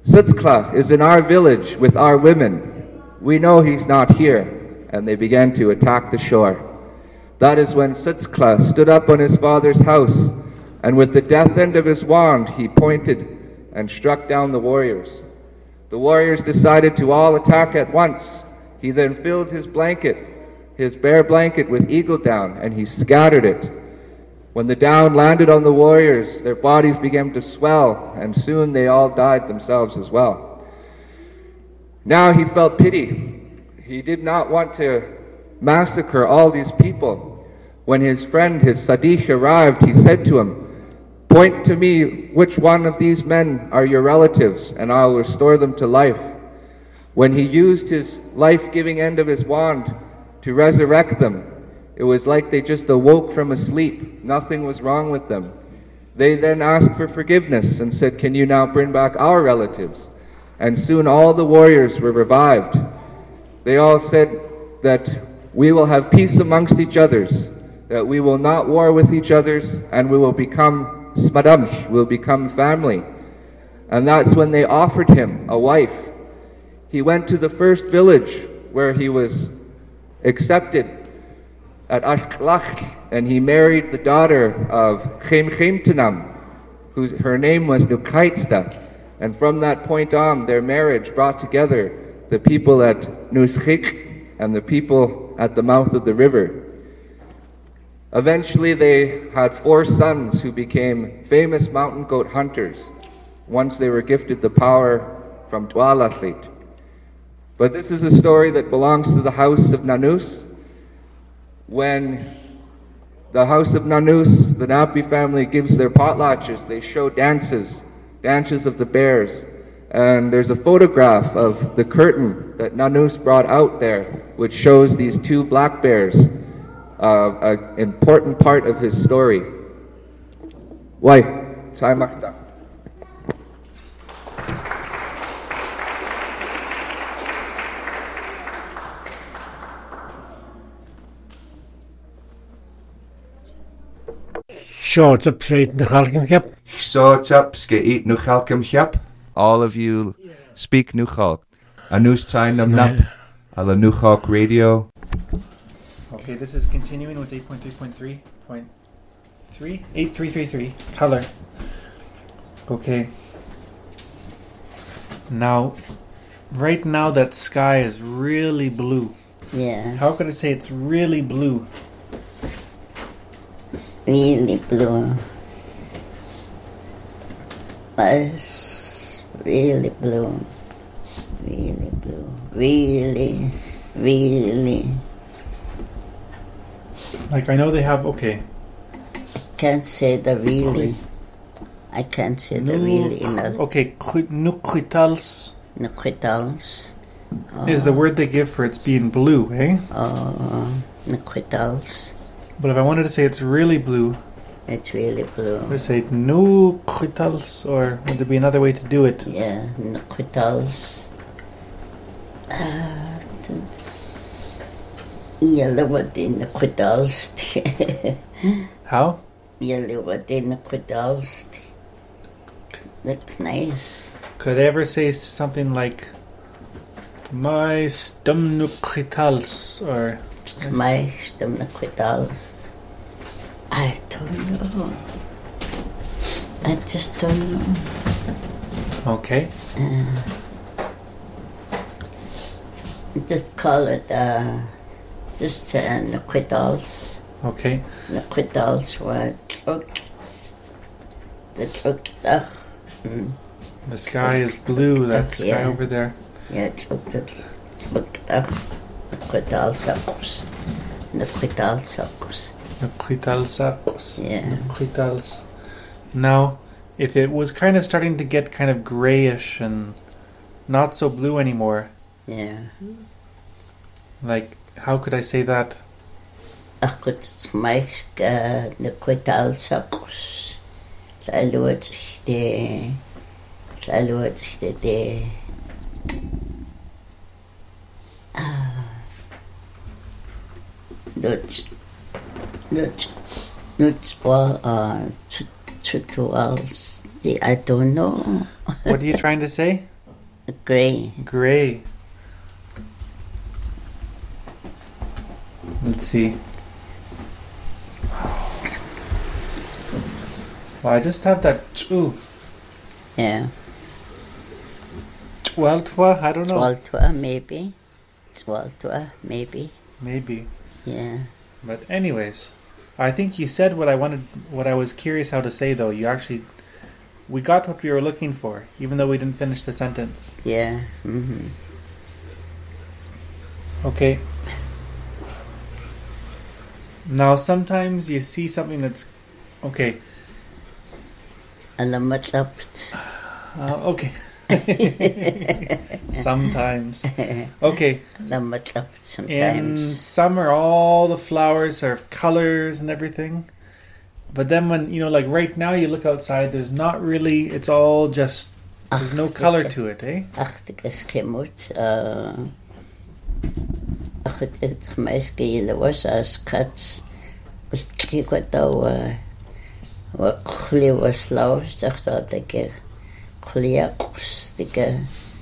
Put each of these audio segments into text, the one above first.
Sutzkla is in our village with our women. We know he's not here. And they began to attack the shore. That is when Sutzkla stood up on his father's house, and with the death end of his wand he pointed and struck down the warriors. The warriors decided to all attack at once. He then filled his bare blanket with eagle down, and he scattered it. When the down landed on the warriors, their bodies began to swell, and soon they all died themselves as well. Now he felt pity. He did not want to massacre all these people. When his friend, his Sadiq, arrived, he said to him, "Point to me which one of these men are your relatives, and I will restore them to life." When he used his life-giving end of his wand to resurrect them, it was like they just awoke from a sleep. Nothing was wrong with them. They then asked for forgiveness and said, "Can you now bring back our relatives?" And soon all the warriors were revived. They all said that we will have peace amongst each others, that we will not war with each others, and we will become smadamh, will become family. And that's when they offered him a wife. He went to the first village where he was accepted at Ashklach, and he married the daughter of Khemkhemtanam, her name was Nukaitsta. And from that point on, their marriage brought together the people at Nushik and the people at the mouth of the river. Eventually, they had 4 sons who became famous mountain goat hunters once they were gifted the power from Tualatlit. But this is a story that belongs to the house of Nanus. When the house of Nanus, the Napi family, gives their potlatches, they show dances of the bears. And there's a photograph of the curtain that Nanus brought out there, which shows these 2 black bears, an important part of his story. Why? Short up straight the Chalkim Chap. Short up skate nu Chalkim Chap. All of you speak Nuchalk. Anus Tain Nam Nap. Ala Nuchalk Radio. Okay, this is continuing with 8.3.3.8333 color. Okay. Now, right now that sky is really blue. Yeah. How could I say it's really blue? Really blue. It's really blue. Really blue. Really, really. Like, I know they have, okay. Can't say the really. I can't say the really enough. Okay, nucritals. Nucritals. Is the word they give for it's being blue, eh? Nucritals. But if I wanted to say it's really blue, it's really blue. I would say nucritals, or would there be another way to do it? Yeah, nucritals. Yellow nucritals. How? Yellow nucritals. Looks nice. Could I ever say something like my stomnucritals, or my stomnucritals? I don't know. I just don't know. Okay. Just call it nucritals. Okay. Nucritals were the sky is blue, that sky over there. Yeah, nucritals. Yeah. Nucritals. Now, if it was kind of starting to get kind of grayish and not so blue anymore. Yeah. Like, how could I say that? Nucritals. I don't know. What are you trying to say? Gray. Gray. Let's see. Well, I just have that Yeah. 12, I don't know. 12, maybe. 12, maybe. Maybe. Yeah. But anyways, I think you said what I was curious how to say though. We got what we were looking for, even though we didn't finish the sentence. Yeah. Mm-hmm. Okay. Now sometimes you see something that's okay. Okay. Sometimes. Okay. Sometimes. In summer, all the flowers are colors and everything. But then when, like right now you look outside, there's not really, it's all just, there's no color to it, eh? Achtiges gemut. Het meisje was als kat. Ik had al wat glie was lauw, zegt dat ik kliaks, dikke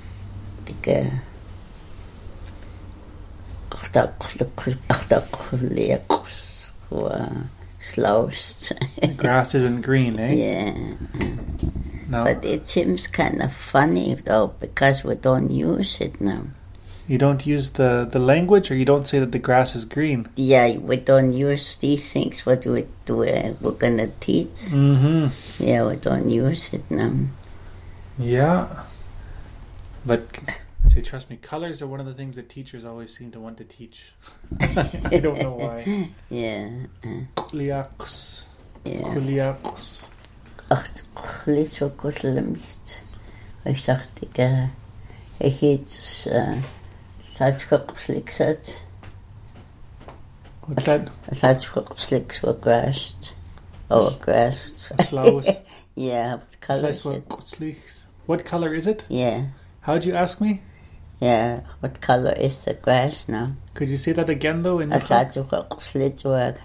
achter kliaks, slaust. The grass isn't green, eh? Yeah. No. But it seems kind of funny though, because we don't use it now. You don't use the language, or you don't say that the grass is green? Yeah, we don't use these things. What we're going to teach. Mm-hmm. Yeah, we don't use it now. Yeah. But, see, trust me, colors are one of the things that teachers always seem to want to teach. I don't know why. Yeah. Kuliaks. Yeah. Kuliaks. Ach, lees ook wat limit. Ik dacht, ik heet het schokkersliks uit. What's that? Het schokkersliks were grassed. Oh, grassed. Slaus. Yeah, what color is it? What color is it? Yeah. How'd you ask me? Yeah, what color is the grass now? Could you say that again though? In Het schokkersliks were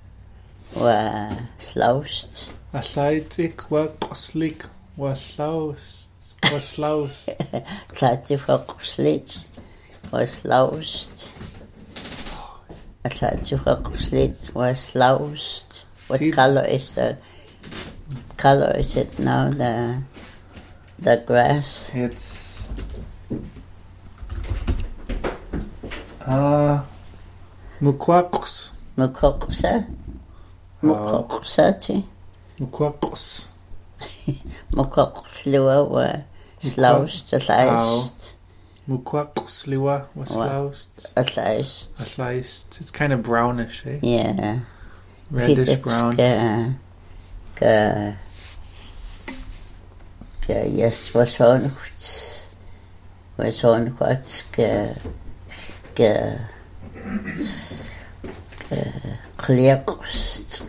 slaused. Athletic was slaust. Het schokkersliks was slaused. Het schokkersliks was slaused. What color is it now? The grass. It's mukwakos. Mukoksa. Mukoksa. Mukwakos. Mukokliwa were slaused at least. Mukwakosliwa was slaust. At least. At least. It's kind of brownish, eh? Yeah. Reddish brown. Yes, was on what's clearst,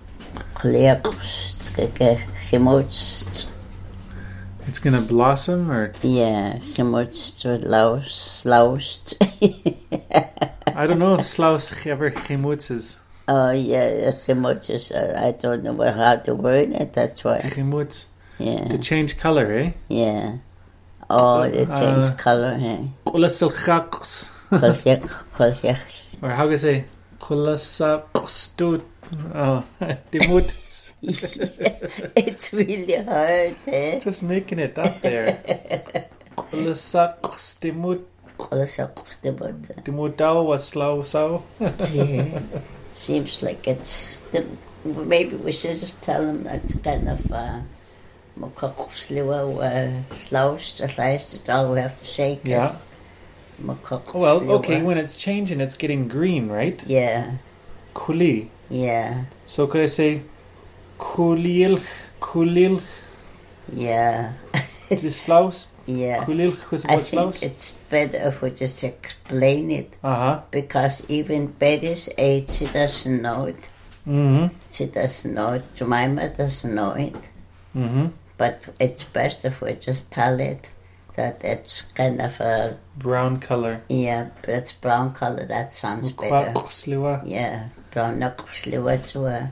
gemotst. It's gonna blossom, or Yeah, gemotst or slaust. I don't know if slaus ever gemoetses. Oh yeah, gemotst. I don't know how to word it. That's why. Gemoets. Yeah. To change color, eh? Yeah. Oh, they change color, eh? Kulasilchakos. Or how can I say? Kulasakostut. Oh, demuts. It's really hard, eh? Just making it up there. Kulasakostimut. Dimutao was slausao. Seems like it's... Maybe we should just tell them that's kind of... Mokokosliwa slaused, at least it's all we have to say. Yeah. Well, okay, when it's changing, it's getting green, right? Yeah. Kuli. Yeah. So could I say kulilch? Yeah. Slaust? Yeah. Kulilch was I slaust? think it's better if we just explain it. Uh-huh. Because even Betty's age, she doesn't know it. Mm-hmm. She doesn't know it. Jemima doesn't know it. Mm-hmm. But it's best if we just tell it that it's kind of a... Brown color. Yeah, it's brown color. That sounds better. Kwakosliwa. Yeah, brown kosliwa to a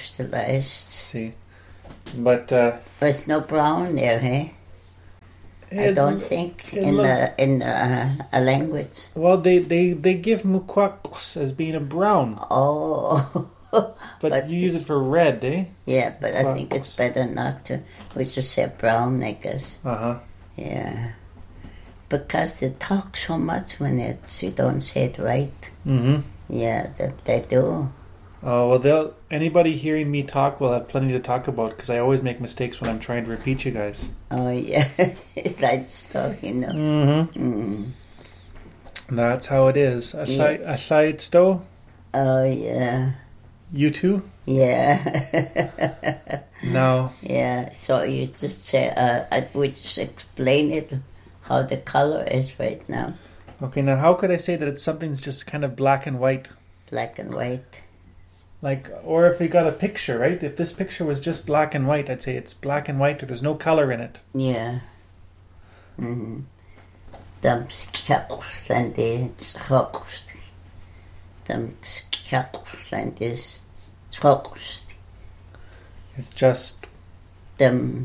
slaustelist. See. But There's no brown there, eh? I don't think in a language. Well, they give mukwakos as being a brown, Oh, but you use it for red, eh? yeah, but I think it's better not to. We just say brown, I guess. Uh-huh. Yeah, because they talk so much when you don't say it right. Mm-hmm. Yeah, that they do. Oh, well, anybody hearing me talk will have plenty to talk about because I always make mistakes when I'm trying to repeat you guys. Oh yeah, it's like talking. Mm-hmm. That's how it is. A side stow? Oh yeah. You too? Yeah. No. Yeah. So you just say, we just explain it, how the color is right now, Okay, now how could I say that it's something's just kind of black and white? black and white. Like, or if we got a picture, right? If this picture was just black and white, I'd say it's black and white or there's no color in it. Yeah. Mm-hmm. Dam skjaqslandi tsoqst. Dam skjaqslandi tsoqst. It's just Dam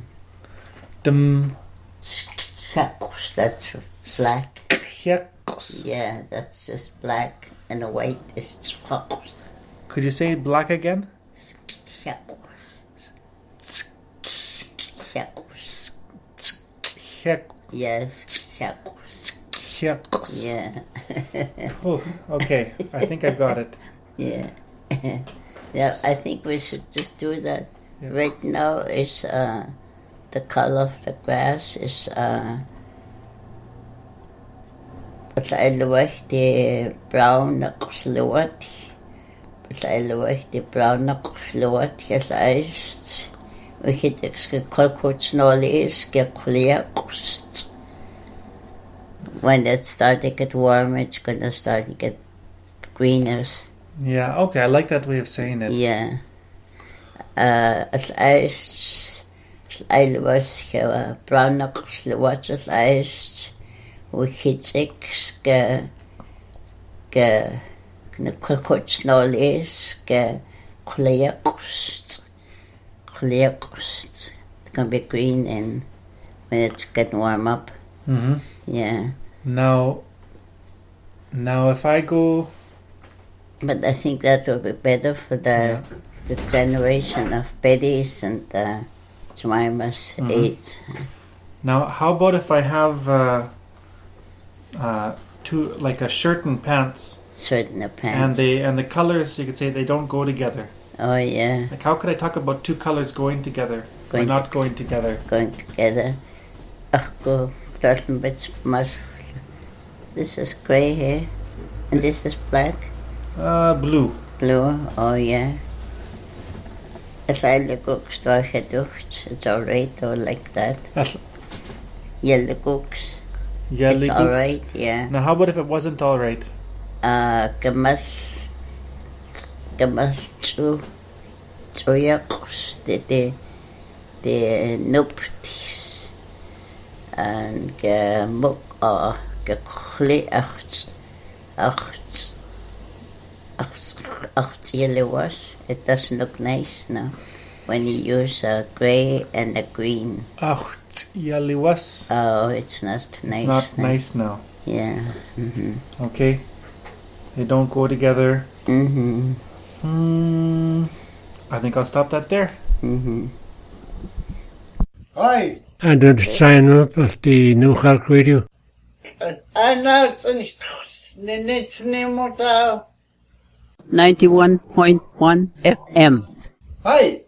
skjaqs, that's black. skjaqs. Yeah, that's just black, and the white is tsoqs. Could you say black again? Skjaqs. Yes, Skjaqs. yeah. Oh, okay, I think I got it. Yeah. Yeah, I think we should just do that. Yeah. Right now is the color of the grass is the brown slot. The brown slot is ice. We hit the cocoa when it starts to get warm, it's gonna start to get greenness. Yeah, okay, I like that way of saying it. Yeah. Het ijs was brown wat het ijs hoe gitzig ge kort snel is kleurkost. It's gonna be green and when it's getting warm up. Mm-hmm. Yeah. Now if I go... But I think that will be better for the generation of Bettys and Jemima's age. Now, how about if I have two, like a shirt and pants, Certain pants. and the colors, you could say they don't go together. Oh yeah, Like, how could I talk about two colors going together or not going together? going together. Ach, go. That's a bit much. This is grey here, and this is black. Blue. Blue. Oh yeah. If I look extra geducht, it's alright or like that. Yellow cooks. Yellow It's gooks. alright. Yeah. Now, how about if it wasn't all right? Gemas Troyaks, the nupties, and gemuk gekli acht yellow was. It doesn't look nice now when you use a grey and a green. Acht yaliwas. Oh, it's not nice. It's not now. nice now. Yeah. Mhm. Okay. They don't go together. Mhm. I think I'll stop that there. Mhm. Hi. And then sign up at the New Hulk Radio. Ana it's not 91.1 FM. Hi.